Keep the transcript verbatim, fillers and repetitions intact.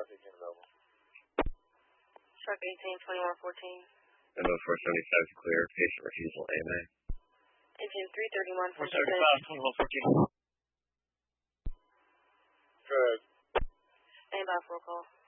eighteen available. Truck eighteen twenty-one fourteen. M O four seventy-five is clear. Patient refusal A M A. Engine three thirty-one four seventy-five twenty-one fourteen. Good. Stand by for a call.